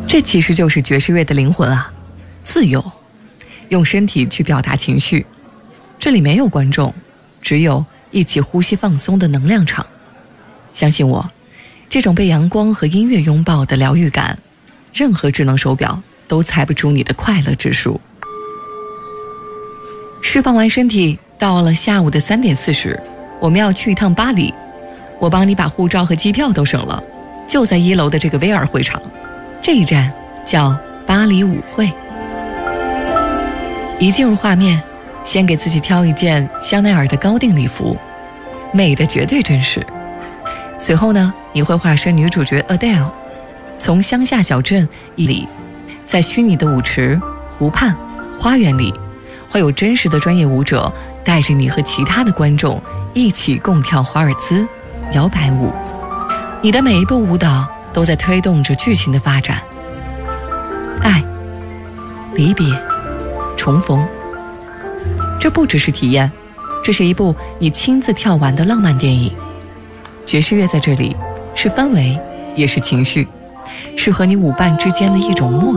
这其实就是爵士乐的灵魂啊，自由，用身体去表达情绪。这里没有观众，只有一起呼吸放松的能量场。相信我，这种被阳光和音乐拥抱的疗愈感，任何智能手表都猜不出你的快乐指数。释放完身体，到了下午的3点40，我们要去一趟巴黎。我帮你把护照和机票都省了，就在1楼的这个威尔会场。这一站叫巴黎舞会。一进入画面，先给自己挑一件香奈儿的高定礼服，美的绝对真实。随后呢，你会化身女主角 Adele， 从乡下小镇里，在虚拟的舞池、湖畔、花园里，会有真实的专业舞者带着你和其他的观众一起共跳华尔兹、摇摆舞。你的每一步舞蹈都在推动着剧情的发展。爱、离别、重逢，这不只是体验，这是一部你亲自跳完的浪漫电影。爵士乐在这里是氛围，也是情绪，是和你舞伴之间的一种默